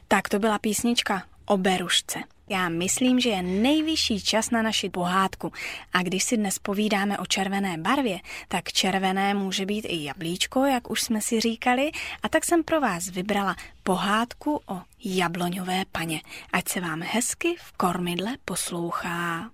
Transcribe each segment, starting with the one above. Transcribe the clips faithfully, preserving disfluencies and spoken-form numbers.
Tak to byla písnička o berušce. Já myslím, že je nejvyšší čas na naši pohádku. A když si dnes povídáme o červené barvě, tak červené může být i jablíčko, jak už jsme si říkali. A tak jsem pro vás vybrala pohádku o jabloňové paně. Ať se vám hezky v kormidle poslouchá.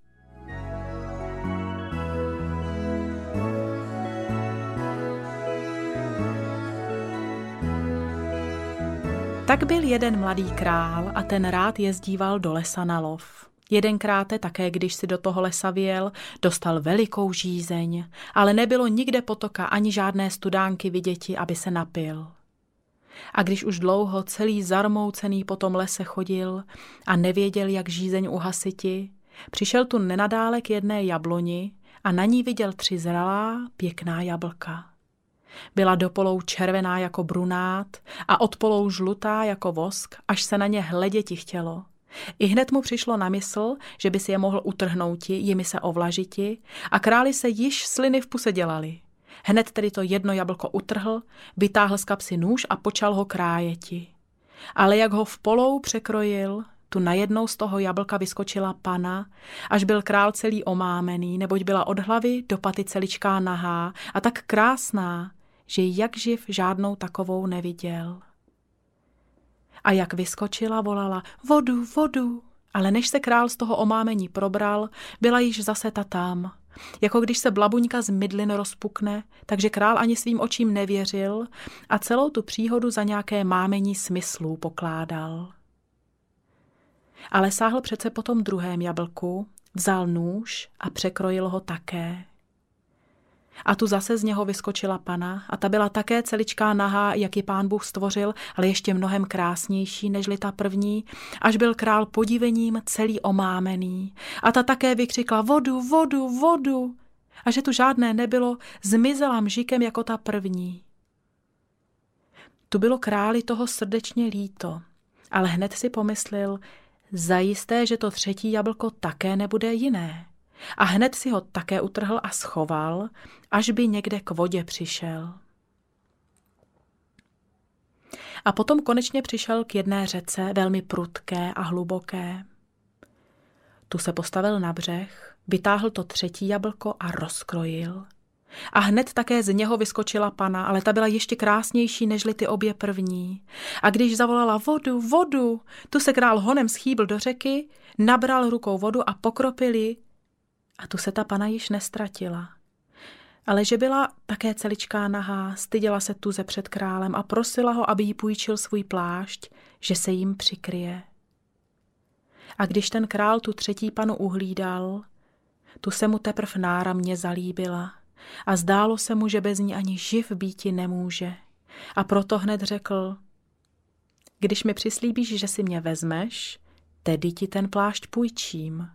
Tak byl jeden mladý král a ten rád jezdíval do lesa na lov. Jedenkrát také, když si do toho lesa vyjel, dostal velikou žízeň, ale nebylo nikde potoka ani žádné studánky viděti, aby se napil. A když už dlouho celý zarmoucený po tom lese chodil a nevěděl, jak žízeň uhasiti, přišel tu nenadále k jedné jabloni a na ní viděl tři zralá, pěkná jablka. Byla dopolou červená jako brunát a odpolou žlutá jako vosk, až se na ně hleděti chtělo. I hned mu přišlo na mysl, že by si je mohl utrhnouti, jimi se ovlažiti, a králi se již sliny v puse dělali. Hned tedy to jedno jablko utrhl, vytáhl z kapsy nůž a počal ho krájeti. Ale jak ho v polou překrojil, tu najednou z toho jablka vyskočila pana, až byl král celý omámený, neboť byla od hlavy do paty celičká nahá a tak krásná, že jak živ žádnou takovou neviděl. A jak vyskočila, volala vodu, vodu, ale než se král z toho omámení probral, byla již zase ta tam. Jako když se blabuňka z mydlin rozpukne, takže král ani svým očím nevěřil a celou tu příhodu za nějaké mámení smyslů pokládal. Ale sáhl přece po tom druhém jablku, vzal nůž a překrojil ho také. A tu zase z něho vyskočila pana a ta byla také celičká nahá, jak ji pán Bůh stvořil, ale ještě mnohem krásnější nežli ta první, až byl král podivením celý omámený. A ta také vykřikla vodu, vodu, vodu. A že tu žádné nebylo, zmizela mžikem jako ta první. Tu bylo králi toho srdečně líto, ale hned si pomyslel, zajisté, že to třetí jablko také nebude jiné. A hned si ho také utrhl a schoval, až by někde k vodě přišel. A potom konečně přišel k jedné řece, velmi prudké a hluboké. Tu se postavil na břeh, vytáhl to třetí jablko a rozkrojil. A hned také z něho vyskočila pana, ale ta byla ještě krásnější nežli ty obě první. A když zavolala vodu, vodu, tu se král honem schýbl do řeky, nabral rukou vodu a pokropil ji. A tu se ta pana již nestratila. Ale že byla také celičká nahá, styděla se tuze před králem a prosila ho, aby jí půjčil svůj plášť, že se jim přikryje. A když ten král tu třetí panu uhlídal, tu se mu teprv náramně zalíbila a zdálo se mu, že bez ní ani živ býti nemůže. A proto hned řekl, když mi přislíbíš, že si mě vezmeš, tedy ti ten plášť půjčím.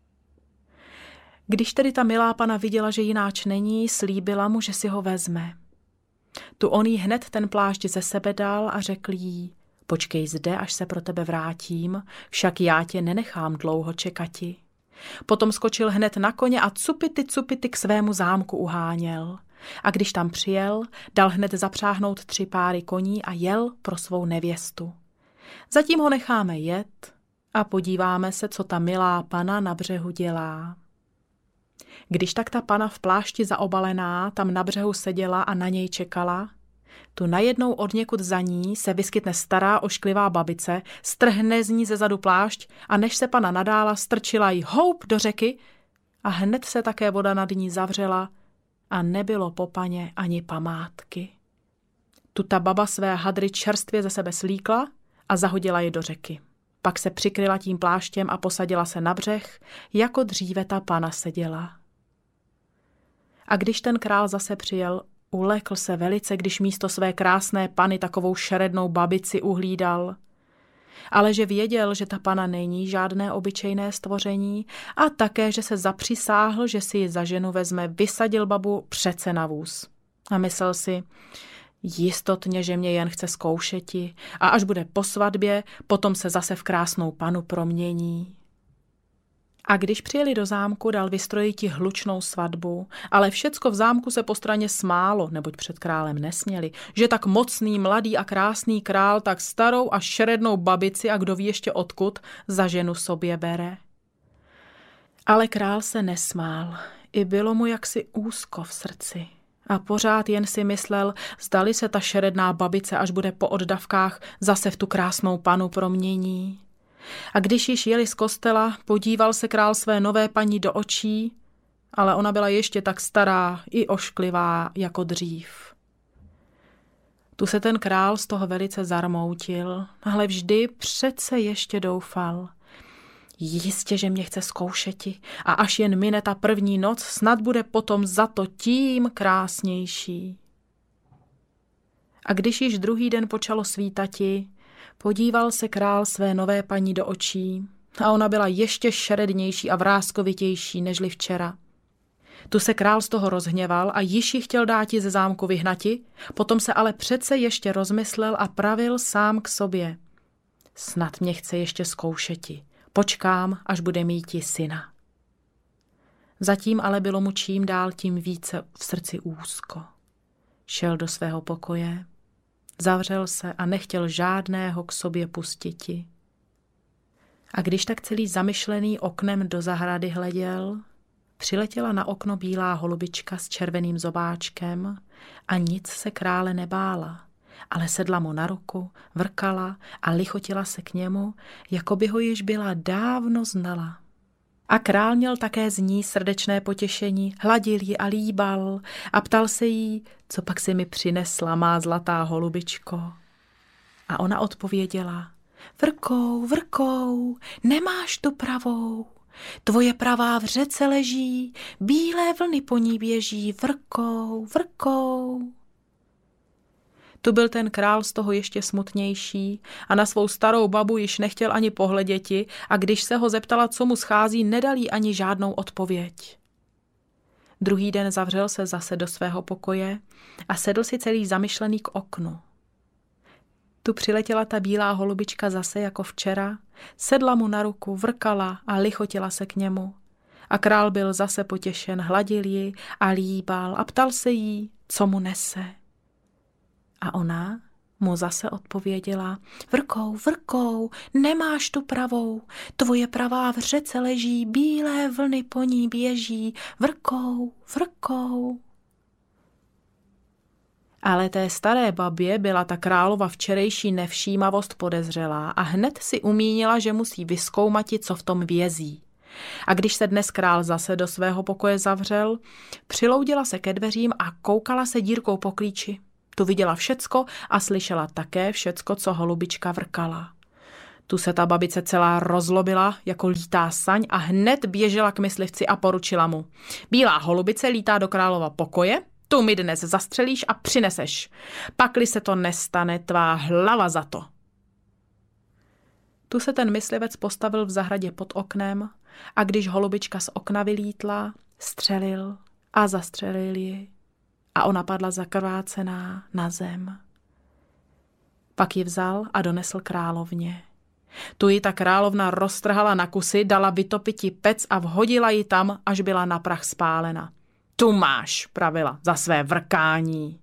Když tedy ta milá pana viděla, že jináč není, slíbila mu, že si ho vezme. Tu on jí hned ten plášť ze sebe dal a řekl jí, počkej zde, až se pro tebe vrátím, však já tě nenechám dlouho čekati. Potom skočil hned na koně a cupity cupity k svému zámku uháněl. A když tam přijel, dal hned zapřáhnout tři páry koní a jel pro svou nevěstu. Zatím ho necháme jet a podíváme se, co ta milá pana na břehu dělá. Když tak ta pana v plášti zaobalená tam na břehu seděla a na něj čekala, tu najednou odněkud za ní se vyskytne stará ošklivá babice, strhne z ní ze zadu plášť a než se pana nadála, strčila jí houp do řeky a hned se také voda nad ní zavřela a nebylo po paně ani památky. Tu ta baba své hadry čerstvě ze sebe slíkla a zahodila je do řeky. Pak se přikryla tím pláštěm a posadila se na břeh, jako dříve ta pana seděla. A když ten král zase přijel, ulekl se velice, když místo své krásné pany takovou šerednou babici uhlídal. Ale že věděl, že ta pana není žádné obyčejné stvoření a také, že se zapřisáhl, že si ji za ženu vezme, vysadil babu přece na vůz. A myslel si, jistotně, že mě jen chce zkoušeti a až bude po svatbě, potom se zase v krásnou panu promění. A když přijeli do zámku, dal vystrojiti hlučnou svatbu, ale všecko v zámku se po straně smálo, neboť před králem nesměli, že tak mocný, mladý a krásný král tak starou a šerednou babici a kdo ví ještě odkud za ženu sobě bere. Ale král se nesmál, i bylo mu jaksi úzko v srdci. A pořád jen si myslel, zdali se ta šeredná babice, až bude po oddavkách, zase v tu krásnou panu promění. A když již jeli z kostela, podíval se král své nové paní do očí, ale ona byla ještě tak stará i ošklivá jako dřív. Tu se ten král z toho velice zarmoutil, ale vždy přece ještě doufal. Jistě, že mě chce zkoušeti a až jen mine ta první noc, snad bude potom za to tím krásnější. A když již druhý den počalo svítati, podíval se král své nové paní do očí a ona byla ještě šerednější a vráskovitější nežli včera. Tu se král z toho rozhněval a již ji chtěl dáti ze zámku vyhnati, potom se ale přece ještě rozmyslel a pravil sám k sobě. Snad mě chce ještě zkoušeti, počkám, až bude míti syna. Zatím ale bylo mu čím dál tím více v srdci úzko. Šel do svého pokoje, zavřel se a nechtěl žádného k sobě pustiti. A když tak celý zamyšlený oknem do zahrady hleděl, přiletěla na okno bílá holubička s červeným zobáčkem a nic se krále nebála, ale sedla mu na ruku, vrkala a lichotila se k němu, jako by ho již byla dávno znala. A král měl také z ní srdečné potěšení, hladil ji a líbal a ptal se jí, co pak si mi přinesla má zlatá holubičko. A ona odpověděla, vrkou, vrkou, nemáš tu pravou. Tvoje pravá v řece leží, bílé vlny po ní běží, vrkou, vrkou. Tu byl ten král z toho ještě smutnější a na svou starou babu již nechtěl ani pohleděti a když se ho zeptala, co mu schází, nedal jí ani žádnou odpověď. Druhý den zavřel se zase do svého pokoje a sedl si celý zamyšlený k oknu. Tu přiletěla ta bílá holubička zase jako včera, sedla mu na ruku, vrkala a lichotila se k němu. A král byl zase potěšen, hladil ji a líbal a ptal se jí, co mu nese. A ona mu zase odpověděla, vrkou, vrkou, nemáš tu pravou, tvoje pravá v řece leží, bílé vlny po ní běží, vrkou, vrkou. Ale té staré babě byla ta králova včerejší nevšímavost podezřelá a hned si umínila, že musí vyzkoumati, co v tom vězí. A když se dnes král zase do svého pokoje zavřel, přiloudila se ke dveřím a koukala se dírkou po klíči. Tu viděla všecko a slyšela také všecko, co holubička vrkala. Tu se ta babice celá rozlobila jako lítá saň a hned běžela k myslivci a poručila mu. Bílá holubice lítá do králova pokoje, tu mi dnes zastřelíš a přineseš. Pakli se to nestane, tvá hlava za to. Tu se ten myslivec postavil v zahradě pod oknem a když holubička z okna vylítla, střelil a zastřelil ji. A ona padla zakrvácená na zem. Pak ji vzal a donesl královně. Tu ji ta královna roztrhala na kusy, dala vytopiti pec a vhodila ji tam, až byla na prach spálena. Tu máš, pravila, za své vrkání.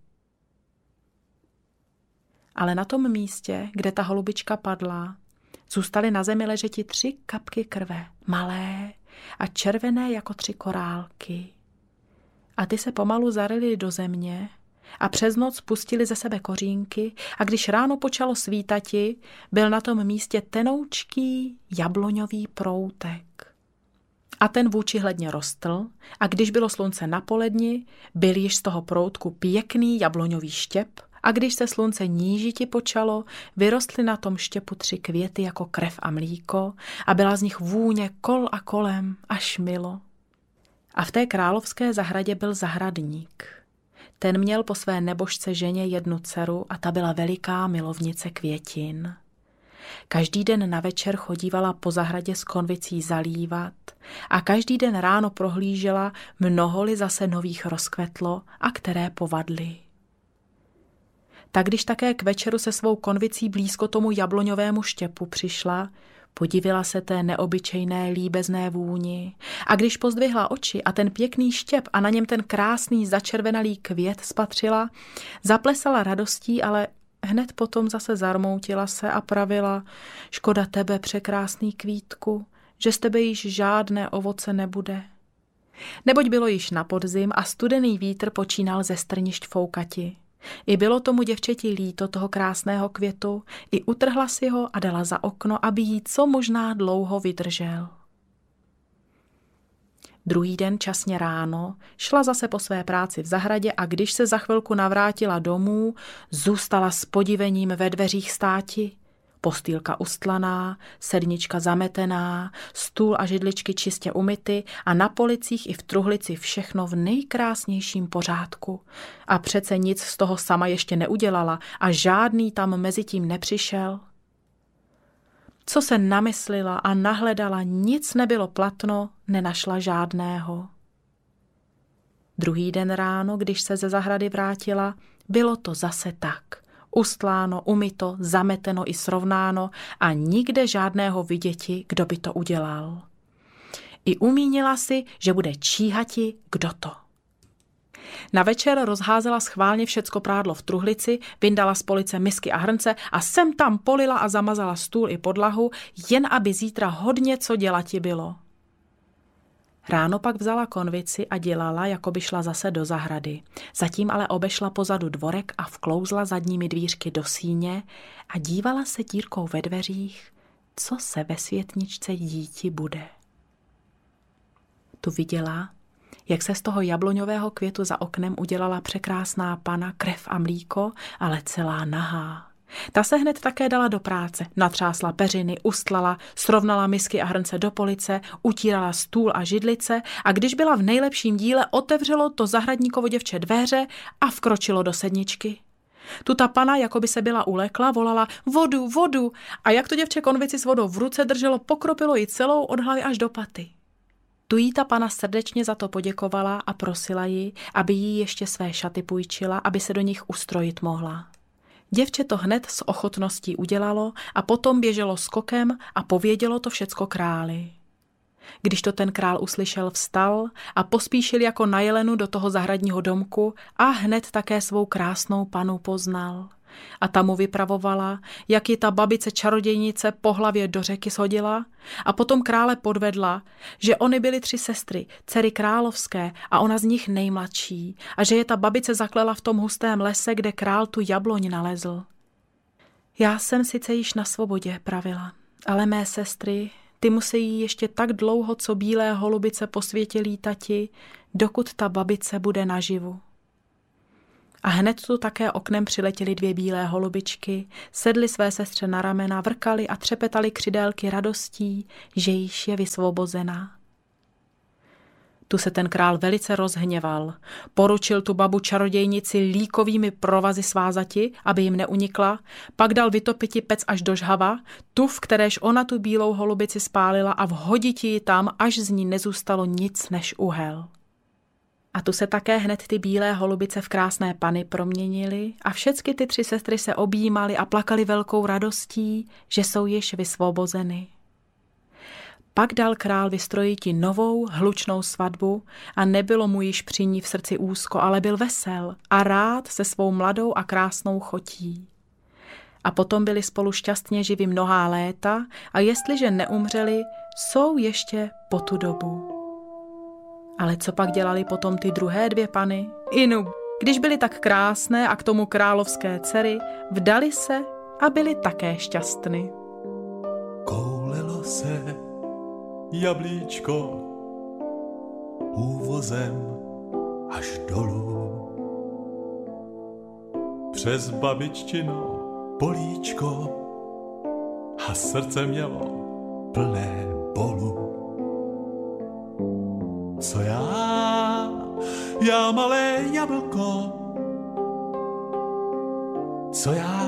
Ale na tom místě, kde ta holubička padla, zůstaly na zemi ležeti tři kapky krve, malé a červené jako tři korálky. A ty se pomalu zaryly do země a přes noc pustili ze sebe kořínky a když ráno počalo svítati, byl na tom místě tenoučký jabloňový proutek. A ten vůči hledně rostl a když bylo slunce na poledni, byl již z toho proutku pěkný jabloňový štěp a když se slunce nížiti počalo, vyrostly na tom štěpu tři květy jako krev a mlíko a byla z nich vůně kol a kolem až milo. A v té královské zahradě byl zahradník. Ten měl po své nebožce ženě jednu dceru a ta byla veliká milovnice květin. Každý den na večer chodívala po zahradě s konvicí zalívat a každý den ráno prohlížela, mnoho-li zase nových rozkvetlo a které povadly. Tak když také k večeru se svou konvicí blízko tomu jabloňovému štěpu přišla, Podivila se té neobyčejné líbezné vůni a když pozdvihla oči a ten pěkný štěp a na něm ten krásný začervenalý květ spatřila, zaplesala radostí, ale hned potom zase zarmoutila se a pravila: škoda tebe, překrásný kvítku, že z tebe již žádné ovoce nebude. Neboť bylo již na podzim a studený vítr počínal ze strnišť foukati. I bylo tomu děvčeti líto toho krásného květu, i utrhla si ho a dala za okno, aby jí co možná dlouho vydržel. Druhý den časně ráno šla zase po své práci v zahradě a když se za chvilku navrátila domů, zůstala s podivením ve dveřích státi. Postýlka ustlaná, sednička zametená, stůl a židličky čistě umyty a na policích i v truhlici všechno v nejkrásnějším pořádku. A přece nic z toho sama ještě neudělala a žádný tam mezi tím nepřišel. Co se namyslila a nahledala, nic nebylo platno, nenašla žádného. Druhý den ráno, když se ze zahrady vrátila, bylo to zase tak. Ustláno, umyto, zameteno i srovnáno a nikde žádného viděti, kdo by to udělal. I umínila si, že bude číhati, kdo to. Na večer rozházela schválně všecko prádlo v truhlici, vyndala z police misky a hrnce a sem tam polila a zamazala stůl i podlahu, jen aby zítra hodně co dělati bylo. Ráno pak vzala konvici a dělala, jako by šla zase do zahrady. Zatím ale obešla pozadu dvorek a vklouzla zadními dvířky do síně a dívala se dírkou ve dveřích, co se ve světničce díti bude. Tu viděla, jak se z toho jabloňového květu za oknem udělala překrásná pana, krev a mlíko, ale celá nahá. Ta se hned také dala do práce, natřásla peřiny, ustlala, srovnala misky a hrnce do police, utírala stůl a židlice a když byla v nejlepším díle, otevřelo to zahradníkovo děvče dveře a vkročilo do sedničky. Tu ta pana, jako by se byla ulekla, volala vodu, vodu a jak to děvče konvici s vodou v ruce drželo, pokropilo ji celou od hlavy až do paty. Tu jí ta pana srdečně za to poděkovala a prosila ji, aby jí ještě své šaty půjčila, aby se do nich ustrojit mohla. Děvče to hned s ochotností udělalo a potom běželo skokem a povědělo to všecko králi. Když to ten král uslyšel, vstal a pospíšil jako na jelenu do toho zahradního domku a hned také svou krásnou panu poznal. A ta mu vypravovala, jak ji ta babice čarodějnice po hlavě do řeky shodila a potom krále podvedla, že oni byly tři sestry, dcery královské a ona z nich nejmladší a že je ta babice zaklela v tom hustém lese, kde král tu jabloň nalezl. Já jsem sice již na svobodě, pravila, ale mé sestry, ty musí ještě tak dlouho, co bílé holubice po světě lítati, dokud ta babice bude naživu. A hned tu také oknem přiletěly dvě bílé holubičky, sedly své sestře na ramena, vrkali a třepetali křidélky radostí, že již je vysvobozená. Tu se ten král velice rozhněval. Poručil tu babu čarodějnici líkovými provazy svázati, aby jim neunikla, pak dal vytopiti pec až do žhava, tu, v kteréž ona tu bílou holubici spálila a vhoditi ji tam, až z ní nezůstalo nic než uhel. A tu se také hned ty bílé holubice v krásné pany proměnily a všecky ty tři sestry se objímaly a plakaly velkou radostí, že jsou již vysvobozeny. Pak dal král vystrojiti novou hlučnou svatbu a nebylo mu již při ní v srdci úzko, ale byl vesel a rád se svou mladou a krásnou chotí. A potom byli spolu šťastně živi mnohá léta a jestliže neumřeli, jsou ještě po tu dobu. Ale co pak dělali potom ty druhé dvě pany? Inu, když byly tak krásné a k tomu královské dcery, vdali se a byli také šťastny. Koulelo se jablíčko úvozem až dolů. Přes babiččino políčko a srdce mělo plné bolu. Co já, já malé jablko, co já